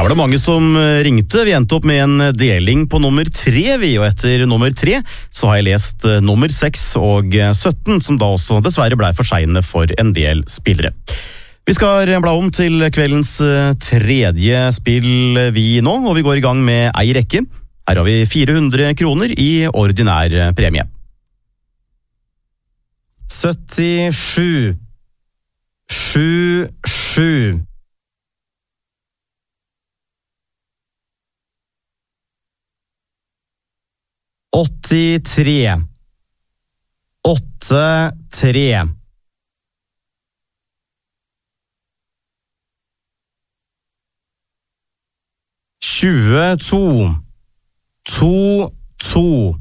var det mange som ringte. Vi endte opp med en deling på nummer 3, og etter nummer 3 så har jeg lest nummer 6 og 17, som da også dessverre ble for sene for en del spillere. Vi skal bla om til kveldens tredje spill vi nå, og vi går i gang med ei rekke. Her har vi 400 kroner i ordinær premie. 77 77 83 83 22 22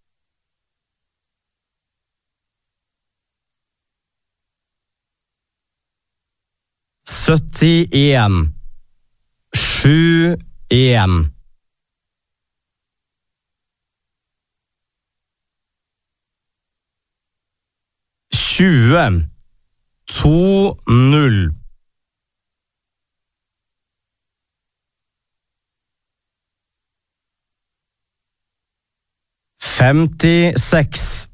71 71 20 20 56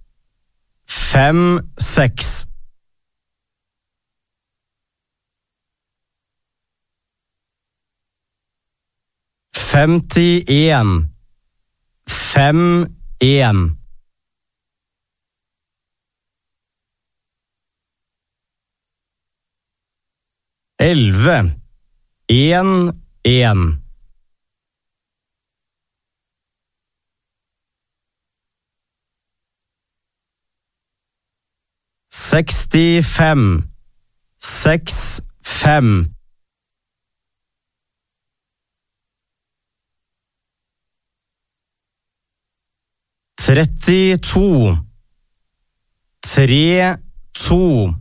56 51 51 11 1 1 65 65 32 32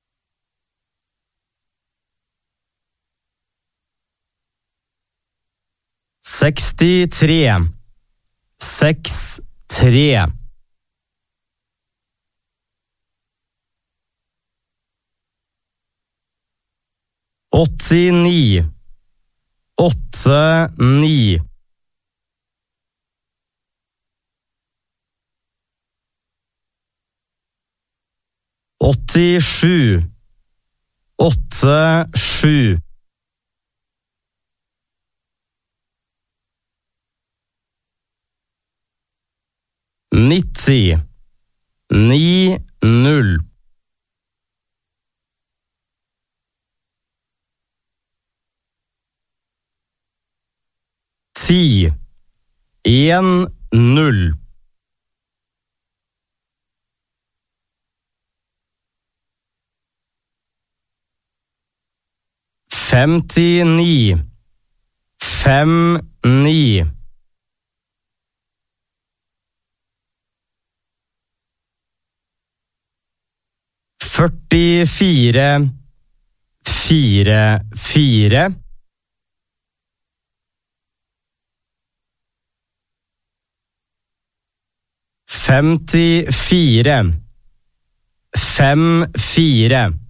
63 63 89 89 87 87 90 90 10 1 0 59 59 44 44 54 54